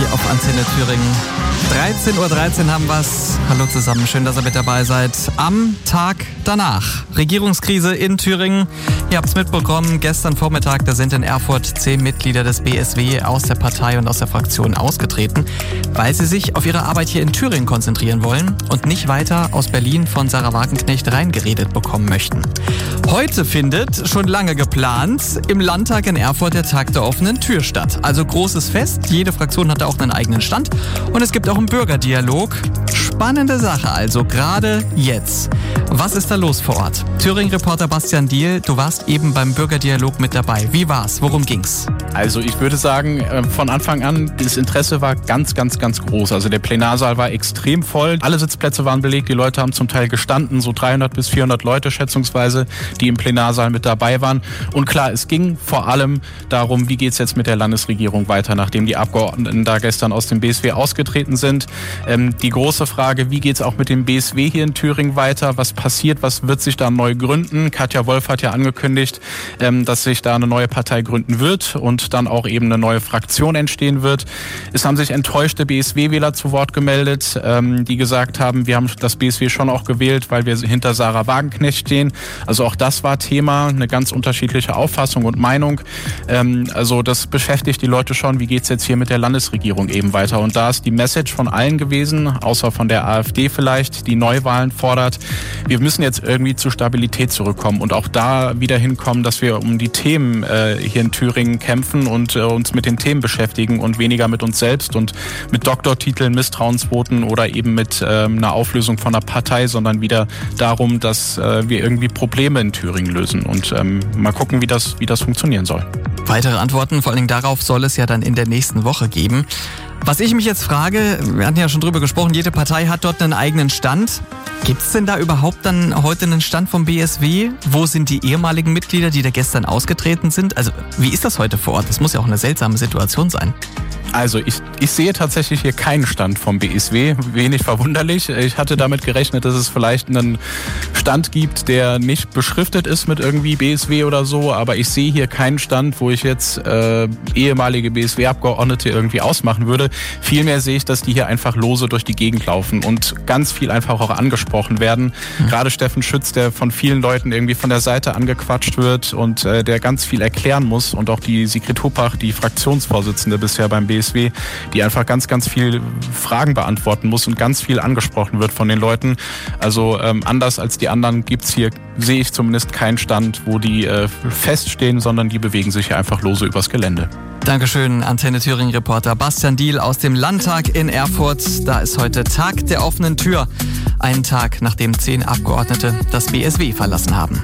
hier auf Antenne Thüringen. 13:13 Uhr haben wir's. Hallo zusammen, schön, dass ihr mit dabei seid. Am Tag danach. Regierungskrise in Thüringen. Ihr habt's mitbekommen, gestern Vormittag, da sind in Erfurt 10 Mitglieder des BSW aus der Partei und aus der Fraktion ausgetreten, weil sie sich auf ihre Arbeit hier in Thüringen konzentrieren wollen und nicht weiter aus Berlin von Sarah Wagenknecht reingeredet bekommen möchten. Heute findet, schon lange geplant, im Landtag in Erfurt der Tag der offenen Tür statt. Also großes Fest, jede Fraktion hat da auch einen eigenen Stand und es gibt auch einen Bürgerdialog. Spannende Sache also, gerade jetzt. Was ist da los vor Ort? Thüringen-Reporter Bastian Diehl, du warst eben beim Bürgerdialog mit dabei. Wie war's? Worum ging's? Also ich würde sagen, von Anfang an, das Interesse war ganz groß. Also der Plenarsaal war extrem voll. Alle Sitzplätze waren belegt. Die Leute haben zum Teil gestanden, so 300 bis 400 Leute schätzungsweise, die im Plenarsaal mit dabei waren. Und klar, es ging vor allem darum, wie geht's jetzt mit der Landesregierung weiter, nachdem die Abgeordneten da gestern aus dem BSW ausgetreten sind. Die große Frage, wie geht's auch mit dem BSW hier in Thüringen weiter? Was passiert? Was wird sich da neu gründen? Katja Wolf hat ja angekündigt, dass sich da eine neue Partei gründen wird und dann auch eben eine neue Fraktion entstehen wird. Es haben sich enttäuschte BSW-Wähler zu Wort gemeldet, die gesagt haben, wir haben das BSW schon auch gewählt, weil wir hinter Sarah Wagenknecht stehen. Also auch das war Thema, eine ganz unterschiedliche Auffassung und Meinung. Also das beschäftigt die Leute schon, wie geht's jetzt hier mit der Landesregierung eben weiter? Und da ist die Message von allen gewesen, außer von der AfD vielleicht, die Neuwahlen fordert. Wir müssen jetzt irgendwie zu Stabilität zurückkommen und auch da wieder hinkommen, dass wir um die Themen hier in Thüringen kämpfen und uns mit den Themen beschäftigen und weniger mit uns selbst und mit Doktortiteln, Misstrauensvoten oder eben mit einer Auflösung von einer Partei, sondern wieder darum, dass wir irgendwie Probleme in Thüringen lösen und mal gucken, wie das funktionieren soll. Weitere Antworten, vor allem darauf, soll es ja dann in der nächsten Woche geben. Was ich mich jetzt frage, wir hatten ja schon drüber gesprochen, jede Partei hat dort einen eigenen Stand. Gibt es denn da überhaupt dann heute einen Stand vom BSW? Wo sind die ehemaligen Mitglieder, die da gestern ausgetreten sind? Also wie ist das heute vor Ort? Das muss ja auch eine seltsame Situation sein. Also ich sehe tatsächlich hier keinen Stand vom BSW, wenig verwunderlich. Ich hatte damit gerechnet, dass es vielleicht einen Stand gibt, der nicht beschriftet ist mit irgendwie BSW oder so, aber ich sehe hier keinen Stand, wo ich jetzt ehemalige BSW-Abgeordnete irgendwie ausmachen würde. Vielmehr sehe ich, dass die hier einfach lose durch die Gegend laufen und ganz viel einfach auch angesprochen werden. Gerade Steffen Schütz, der von vielen Leuten irgendwie von der Seite angequatscht wird und der ganz viel erklären muss und auch die Sigrid Huppach, die Fraktionsvorsitzende bisher beim BSW, die einfach ganz viel Fragen beantworten muss und ganz viel angesprochen wird von den Leuten. Also anders als die anderen gibt's hier, sehe ich zumindest keinen Stand, wo die feststehen, sondern die bewegen sich hier einfach lose übers Gelände. Dankeschön, Antenne Thüringen-Reporter Bastian Diehl aus dem Landtag in Erfurt. Da ist heute Tag der offenen Tür. Einen Tag, nachdem 10 Abgeordnete das BSW verlassen haben.